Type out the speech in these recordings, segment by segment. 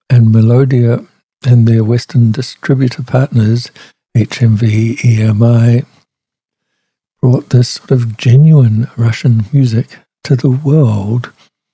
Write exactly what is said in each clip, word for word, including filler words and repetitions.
and Melodia and their Western distributor partners, H M V, E M I, brought this sort of genuine Russian music to the world.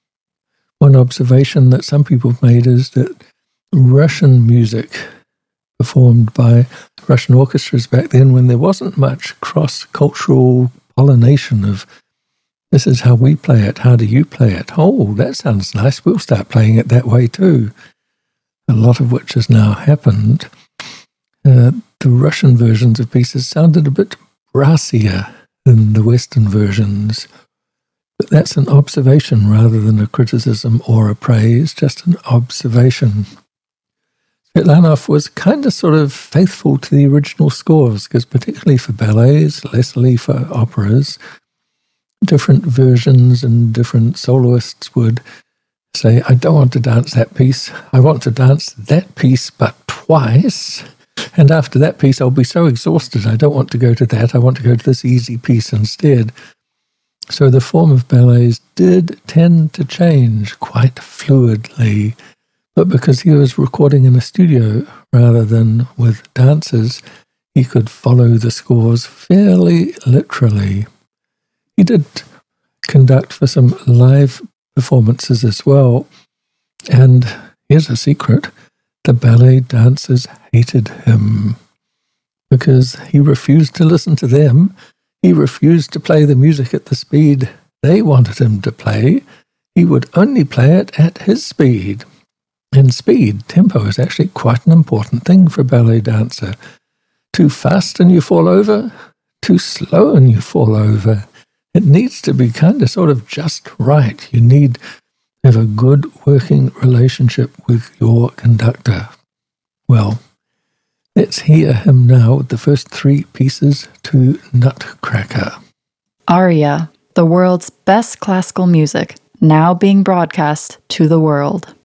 One observation that some people have made is that Russian music performed by Russian orchestras back then, when there wasn't much cross-cultural pollination of, this is how we play it, how do you play it? Oh, that sounds nice, we'll start playing it that way too. A lot of which has now happened. Uh, the Russian versions of pieces sounded a bit brassier than the Western versions. But that's an observation rather than a criticism or a praise, just an observation. Svetlanov was kind of sort of faithful to the original scores, because particularly for ballets, lessly for operas, different versions and different soloists would say, I don't want to dance that piece, I want to dance that piece but twice, and after that piece I'll be so exhausted, I don't want to go to that, I want to go to this easy piece instead. So the form of ballets did tend to change quite fluidly, but because he was recording in a studio rather than with dancers, he could follow the scores fairly literally. He did conduct for some live performances as well, and here's a secret, the ballet dancers hated him because he refused to listen to them. He refused to play the music at the speed they wanted him to play. He would only play it at his speed. And speed, tempo, is actually quite an important thing for a ballet dancer. Too fast and you fall over, too slow and you fall over. It needs to be kind of sort of just right. You need to have a good working relationship with your conductor. Well, let's hear him now with the first three pieces to Nutcracker. Aria, the world's best classical music, now being broadcast to the world.